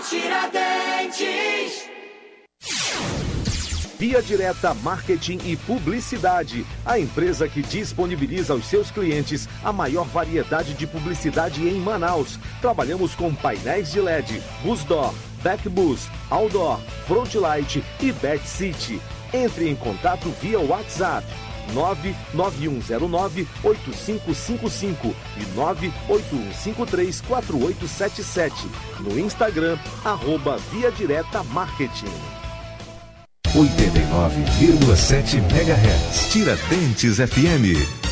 Tiradentes. Via Direta Marketing e Publicidade, a empresa que disponibiliza aos seus clientes a maior variedade de publicidade em Manaus. Trabalhamos com painéis de LED, bus door, back bus, outdoor, front light e back seat. Entre em contato via WhatsApp 99109-8555 e 98153-4877. No Instagram, @Via Direta Marketing. 89,7 MHz. Tiradentes FM.